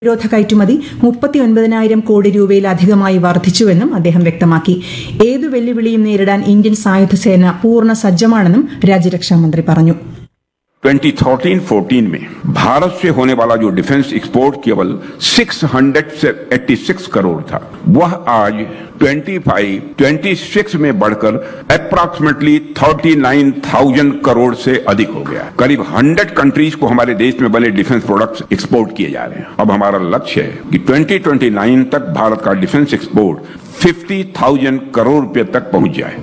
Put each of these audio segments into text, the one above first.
പ്രതിരോധ കയറ്റുമതി 39,000 കോടി രൂപയിലധികമായി വർദ്ധിച്ചുവെന്നും അദ്ദേഹം വ്യക്തമാക്കി. ഏതു വെല്ലുവിളിയും നേരിടാൻ ഇന്ത്യൻ സായുധ സേന പൂർണ്ണ സജ്ജമാണെന്നും രാജ്യരക്ഷാമന്ത്രി പറഞ്ഞു. 2013-14 में भारत से होने वाला जो डिफेंस एक्सपोर्ट केवल 686 करोड़ था, वह आज 25-26 में बढ़कर अप्रॉक्सीमेटली 39,000 करोड़ से अधिक हो गया. करीब 100 कंट्रीज को हमारे देश में बने डिफेंस प्रोडक्ट्स एक्सपोर्ट किए जा रहे हैं. अब हमारा लक्ष्य है कि 2029 तक भारत का डिफेंस एक्सपोर्ट 50,000 करोड़ रुपए तक पहुंच जाए.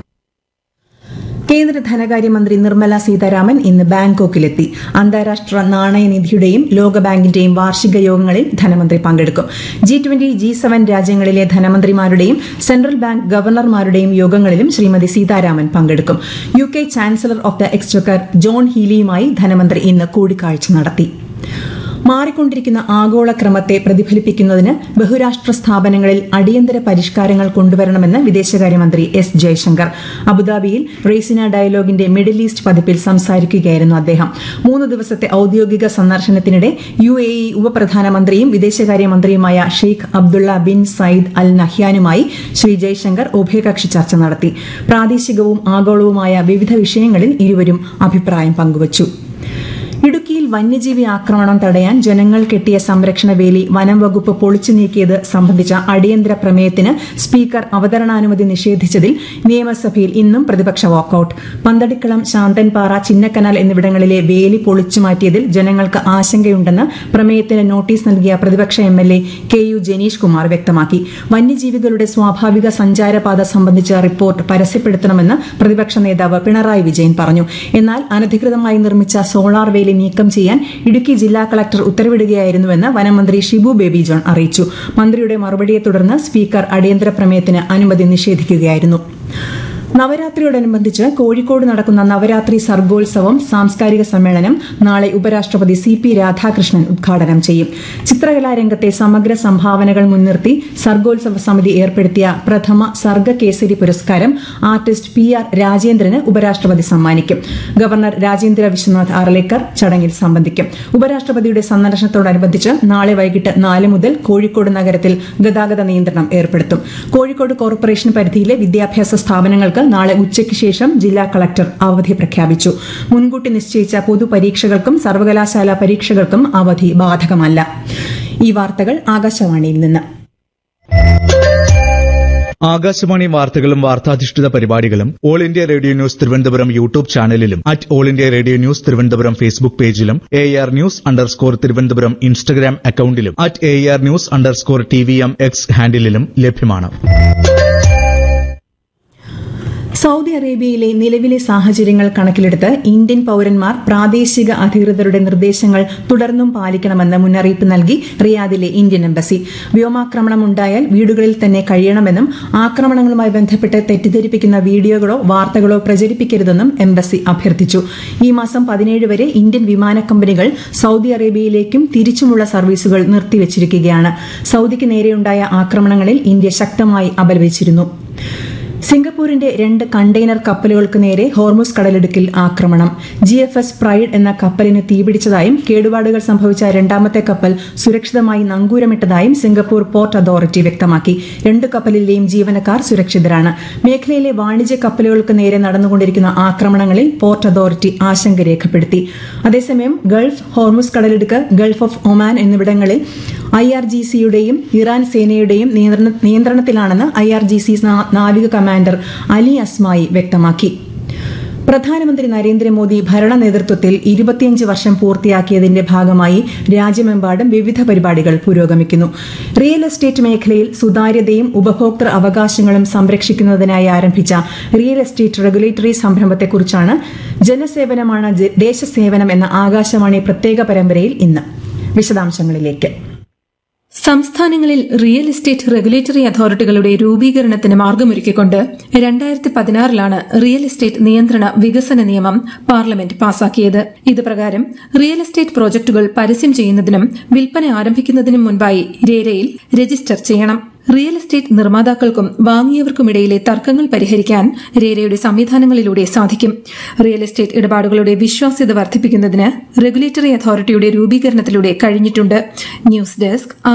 കേന്ദ്ര ധനകാര്യമന്ത്രി നിർമ്മല സീതാരാമൻ ഇന്ന് ബാങ്കോക്കിലെത്തി. അന്താരാഷ്ട്ര നാണയനിധിയുടെയും ലോകബാങ്കിന്റെയും വാർഷിക യോഗങ്ങളിൽ ധനമന്ത്രി പങ്കെടുക്കും. G20, G7 രാജ്യങ്ങളിലെ ധനമന്ത്രിമാരുടെയും സെൻട്രൽ ബാങ്ക് ഗവർണർമാരുടെയും യോഗങ്ങളിലും ശ്രീമതി സീതാരാമൻ പങ്കെടുക്കും. UK chancellor of the Exchequer John ഹീലിയുമായി ധനമന്ത്രി ഇന്ന് കൂടിക്കാഴ്ച നടത്തി. മാറിക്കൊണ്ടിരിക്കുന്ന ആഗോളക്രമത്തെ പ്രതിഫലിപ്പിക്കുന്നതിന് ബഹുരാഷ്ട്ര സ്ഥാപനങ്ങളിൽ അടിയന്തര പരിഷ്കാരങ്ങൾ കൊണ്ടുവരണമെന്ന് വിദേശകാര്യമന്ത്രി S. ജയശങ്കർ. അബുദാബിയിൽ റെയ്സിന ഡയലോഗിന്റെ മിഡിൽ ഈസ്റ്റ് പതിപ്പിൽ സംസാരിക്കുകയായിരുന്നു അദ്ദേഹം. 3 ദിവസത്തെ ഔദ്യോഗിക സന്ദർശനത്തിനിടെ UAE ഉപപ്രധാനമന്ത്രിയും വിദേശകാര്യമന്ത്രിയുമായ Sheikh Abdullah bin Sayyid അൽ നഹ്യാനുമായി ശ്രീ ജയശങ്കർ ഉഭയകക്ഷി ചർച്ച നടത്തി. പ്രാദേശികവും ആഗോളവുമായ വിവിധ വിഷയങ്ങളിൽ ഇരുവരും അഭിപ്രായം പങ്കുവച്ചു. ഇടുക്കിയിൽ വന്യജീവി ആക്രമണം തടയാൻ ജനങ്ങൾ കെട്ടിയ സംരക്ഷണ വേലി വനം വകുപ്പ് പൊളിച്ചു നീക്കിയത് സംബന്ധിച്ച അടിയന്തര പ്രമേയത്തിന് സ്പീക്കർ അവതരണാനുമതി നിഷേധിച്ചതിൽ നിയമസഭയിൽ ഇന്നും പ്രതിപക്ഷ വാക്കൌട്ട്. പന്തടിക്കളം, ശാന്തൻപാറ, ചിന്നക്കനാൽ എന്നിവിടങ്ങളിലെ വേലി പൊളിച്ചു മാറ്റിയതിൽ ജനങ്ങൾക്ക് ആശങ്കയുണ്ടെന്ന് പ്രമേയത്തിന് നോട്ടീസ് നൽകിയ പ്രതിപക്ഷ MLA KU ജനീഷ് കുമാർ വ്യക്തമാക്കി. വന്യജീവികളുടെ സ്വാഭാവിക സഞ്ചാരപാത സംബന്ധിച്ച റിപ്പോർട്ട് പരസ്യപ്പെടുത്തണമെന്ന് പ്രതിപക്ഷ നേതാവ് പിണറായി വിജയൻ പറഞ്ഞു. എന്നാൽ അനധികൃതമായി നിർമ്മിച്ച സോളാർ വേലി നീക്കം ചെയ്യാൻ ഇടുക്കി ജില്ലാ കളക്ടർ ഉത്തരവിടുകയായിരുന്നുവെന്ന് വനമന്ത്രി ഷിബു ബേബി ജോൺ അറിയിച്ചു. മന്ത്രിയുടെ മറുപടിയെ തുടർന്ന് സ്പീക്കർ അടിയന്തര പ്രമേയത്തിന് അനുമതി നിഷേധിക്കുകയായിരുന്നു. നവരാത്രിയോടനുബന്ധിച്ച് കോഴിക്കോട് നടക്കുന്ന നവരാത്രി സർഗോത്സവം സാംസ്കാരിക സമ്മേളനം നാളെ ഉപരാഷ്ട്രപതി CP രാധാകൃഷ്ണൻ ഉദ്ഘാടനം ചെയ്യും. ചിത്രകലാരംഗത്തെ സമഗ്ര സംഭാവനകൾ മുൻനിർത്തി സർഗോത്സവ സമിതി ഏർപ്പെടുത്തിയ പ്രഥമ സർഗകേസരി പുരസ്കാരം ആർട്ടിസ്റ്റ് PR രാജേന്ദ്രന് ഉപരാഷ്ട്രപതി സമ്മാനിക്കും. ഗവർണർ രാജേന്ദ്ര വിശ്വനാഥ് ആർലേക്കർ ചടങ്ങിൽ സംബന്ധിക്കും. ഉപരാഷ്ട്രപതിയുടെ സന്ദർശനത്തോടനുബന്ധിച്ച് നാളെ വൈകിട്ട് 4 മുതൽ കോഴിക്കോട് നഗരത്തിൽ ഗതാഗത നിയന്ത്രണം ഏർപ്പെടുത്തും. കോഴിക്കോട് കോർപ്പറേഷൻ പരിധിയിലെ വിദ്യാഭ്യാസ സ്ഥാപനങ്ങൾക്ക് നാളെ ഉച്ചയ്ക്ക് ശേഷം ജില്ലാ കളക്ടർ അവധി പ്രഖ്യാപിച്ചു. മുൻകൂട്ടി നിശ്ചയിച്ച പൊതുപരീക്ഷകൾക്കും സർവകലാശാല പരീക്ഷകൾക്കും അവധി ബാധകമല്ല. ഈ വാർത്തകൾ ആകാശവാണിയിൽ നിന്ന്. ആകാശവാണി വാർത്തകളും വാർത്താധിഷ്ഠിത പരിപാടികളും all India radio news Thiruvananthapuram YouTube ചാനലിലും all India radio news Thiruvananthapuram Facebook പേജിലും AR ന്യൂസ് തിരുവനന്തപുരം ഇൻസ്റ്റഗ്രാം അക്കൌണ്ടിലും AR ന്യൂസ് TVM X ഹാൻഡിലും ലഭ്യമാണ്. സൌദി അറേബ്യയിലെ നിലവിലെ സാഹചര്യങ്ങൾ കണക്കിലെടുത്ത് ഇന്ത്യൻ പൌരന്മാർ പ്രാദേശിക അധികൃതരുടെ നിർദ്ദേശങ്ങൾ തുടർന്നും പാലിക്കണമെന്ന് മുന്നറിയിപ്പ് നൽകി റിയാദിലെ ഇന്ത്യൻ എംബസി. വ്യോമാക്രമണം ഉണ്ടായാൽ വീടുകളിൽ തന്നെ കഴിയണമെന്നും ആക്രമണങ്ങളുമായി ബന്ധപ്പെട്ട് തെറ്റിദ്ധരിപ്പിക്കുന്ന വീഡിയോകളോ വാർത്തകളോ പ്രചരിപ്പിക്കരുതെന്നും എംബസി അഭ്യർത്ഥിച്ചു. ഈ മാസം 17 വരെ ഇന്ത്യൻ വിമാന കമ്പനികൾ സൌദി അറേബ്യയിലേക്കും തിരിച്ചുമുള്ള സർവീസുകൾ നിർത്തിവച്ചിരിക്കുകയാണ്. സൌദിക്ക് നേരെയുണ്ടായ ആക്രമണങ്ങളിൽ ഇന്ത്യ ശക്തമായി അപലപിച്ചിരുന്നു. സിംഗപ്പൂരിന്റെ 2 കണ്ടെയ്നർ കപ്പലുകൾക്ക് നേരെ ഹോർമുസ് കടലിടുക്കിൽ ആക്രമണം. GFS പ്രൈഡ് എന്ന കപ്പലിന് തീപിടിച്ചതായും കേടുപാടുകൾ സംഭവിച്ച രണ്ടാമത്തെ കപ്പൽ സുരക്ഷിതമായി നങ്കൂരമിട്ടതായും സിംഗപ്പൂർ പോർട്ട് അതോറിറ്റി വ്യക്തമാക്കി. 2 കപ്പലിലെയും ജീവനക്കാർ സുരക്ഷിതരാണ്. മേഖലയിലെ വാണിജ്യ കപ്പലുകൾക്ക് നേരെ നടന്നുകൊണ്ടിരിക്കുന്ന ആക്രമണങ്ങളിൽ പോർട്ട് അതോറിറ്റി ആശങ്ക രേഖപ്പെടുത്തി. അതേസമയം ഗൾഫ്, ഹോർമുസ് കടലിടുക്ക്, ഗൾഫ് ഓഫ് ഒമാൻ എന്നിവിടങ്ങളിൽ IRGCയുടെയും ഇറാൻ സേനയുടെയും നിയന്ത്രണത്തിലാണെന്ന് IRGC നാവിക കമാൻഡർ അലി അസ്മായി വ്യക്തമാക്കി. പ്രധാനമന്ത്രി നരേന്ദ്രമോദി ഭരണ നേതൃത്വത്തിൽ 25 വർഷം പൂർത്തിയാക്കിയതിന്റെ ഭാഗമായി രാജ്യമെമ്പാടും വിവിധ പരിപാടികൾ പുരോഗമിക്കുന്നു. റിയൽ എസ്റ്റേറ്റ് മേഖലയിൽ സുതാര്യതയും ഉപഭോക്തൃ അവകാശങ്ങളും സംരക്ഷിക്കുന്നതിനായി ആരംഭിച്ച റിയൽ എസ്റ്റേറ്റ് റെഗുലേറ്ററി സംരംഭത്തെക്കുറിച്ചാണ് ജനസേവനമാണ് ദേശസേവനം എന്ന ആകാശവാണി പ്രത്യേക പരമ്പരയിൽ ഇന്ന്. വിശദാംശങ്ങളിലേക്ക്. സംസ്ഥാനങ്ങളിൽ റിയൽ എസ്റ്റേറ്റ് റെഗുലേറ്ററി അതോറിറ്റികളുടെ രൂപീകരണത്തിന് മാർഗമൊരുക്കിക്കൊണ്ട് 2016 റിയൽ എസ്റ്റേറ്റ് നിയന്ത്രണ വികസന നിയമം പാർലമെന്റ് പാസാക്കിയത്. ഇതുപ്രകാരം റിയൽ എസ്റ്റേറ്റ് പ്രോജക്ടുകൾ പരസ്യം ചെയ്യുന്നതിനും വിൽപ്പന ആരംഭിക്കുന്നതിനും മുൻപായി രേരയിൽ രജിസ്റ്റർ ചെയ്യണം. റിയൽ എസ്റ്റേറ്റ് നിർമ്മാതാക്കൾക്കും വാങ്ങിയവർക്കുമിടയിലെ തർക്കങ്ങൾ പരിഹരിക്കാൻ രേരയുടെ സംവിധാനങ്ങളിലൂടെ സാധിക്കും. റിയൽ എസ്റ്റേറ്റ് ഇടപാടുകളുടെ വിശ്വാസ്യത വർദ്ധിപ്പിക്കുന്നതിന് റെഗുലേറ്ററി അതോറിറ്റിയുടെ രൂപീകരണത്തിലൂടെ കഴിഞ്ഞിട്ടുണ്ട്. News desk